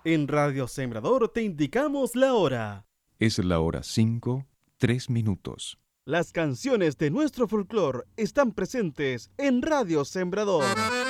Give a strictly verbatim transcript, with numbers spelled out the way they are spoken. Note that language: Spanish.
En Radio Sembrador te indicamos la hora. Es la hora cinco, tres minutos. Las canciones de nuestro folclore están presentes en Radio Sembrador.